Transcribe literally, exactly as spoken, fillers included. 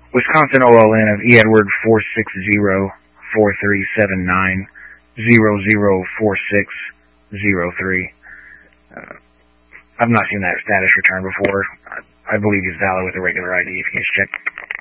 Wisconsin O L N of E. Edward four six zero four three seven nine zero zero four six zero three. Uh, I've not seen that status return before. I, I believe he's valid with a regular I D if you can check.